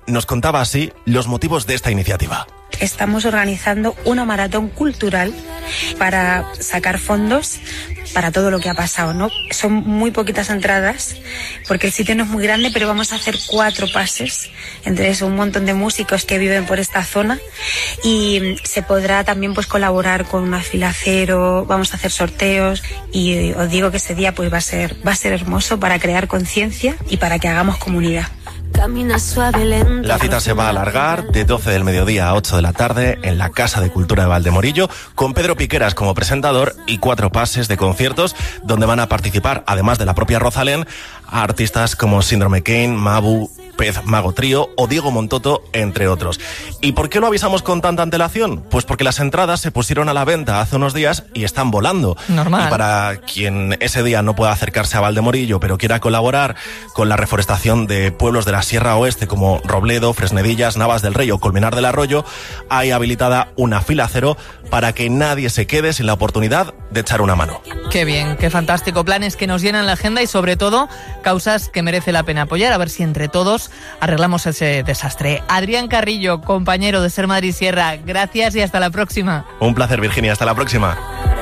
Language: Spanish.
nos contaba así los motivos de esta iniciativa. Estamos organizando una maratón cultural para sacar fondos para todo lo que ha pasado, ¿no? Son muy poquitas entradas porque el sitio no es muy grande, pero vamos a hacer 4 pases, entre eso un montón de músicos que viven por esta zona, y se podrá también pues colaborar con una fila cero, vamos a hacer sorteos, y os digo que ese día pues va a ser hermoso para crear conciencia y para que hagamos comunidad. La cita se va a alargar de 12 del mediodía a 8 de la tarde en la Casa de Cultura de Valdemorillo, con Pedro Piqueras como presentador y 4 pases de conciertos donde van a participar, además de la propia Rosalén, a artistas como Síndrome Kane, Mabu, Pez Mago Trío o Diego Montoto, entre otros. ¿Y por qué lo avisamos con tanta antelación? Pues porque las entradas se pusieron a la venta hace unos días y están volando. Normal. Y para quien ese día no pueda acercarse a Valdemorillo, pero quiera colaborar con la reforestación de pueblos de la Sierra Oeste como Robledo, Fresnedillas, Navas del Rey o Colmenar del Arroyo, hay habilitada una fila cero para que nadie se quede sin la oportunidad de echar una mano. Qué bien, qué fantástico. Planes que nos llenan la agenda y sobre todo causas que merece la pena apoyar. A ver si entre todos arreglamos ese desastre. Adrián Carrillo, compañero de Ser Madrid Sierra, gracias y hasta la próxima. Un placer, Virginia, hasta la próxima.